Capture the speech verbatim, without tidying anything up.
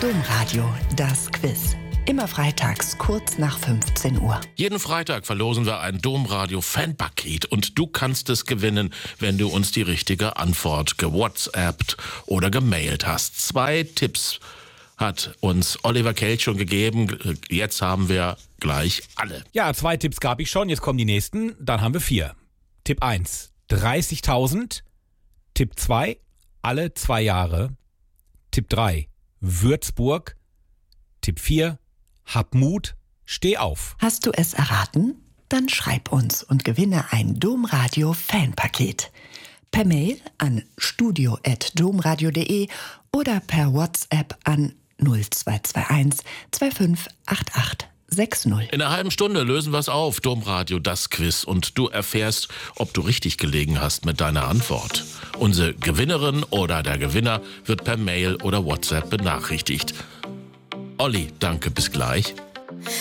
Domradio, das Quiz. Immer freitags kurz nach fünfzehn Uhr. Jeden Freitag verlosen wir ein Domradio-Fanpaket und du kannst es gewinnen, wenn du uns die richtige Antwort gewhatsappt oder gemailt hast. Zwei Tipps hat uns Oliver Kelch schon gegeben. Jetzt haben wir gleich alle. Ja, zwei Tipps gab ich schon. Jetzt kommen die nächsten. Dann haben wir vier. Tipp eins, dreißigtausend. Tipp zwei, alle zwei Jahre. Tipp drei, Würzburg. Tipp vier, hab Mut, steh auf. Hast du es erraten? Dann schreib uns und gewinne ein Domradio-Fanpaket. Per Mail an studio at domradio punkt de oder per WhatsApp an null zwei zwei eins zwei fünf acht acht sechs null. In einer halben Stunde lösen wir es auf, Domradio, das Quiz. Und du erfährst, ob du richtig gelegen hast mit deiner Antwort. Unsere Gewinnerin oder der Gewinner wird per Mail oder WhatsApp benachrichtigt. Olli, danke, bis gleich.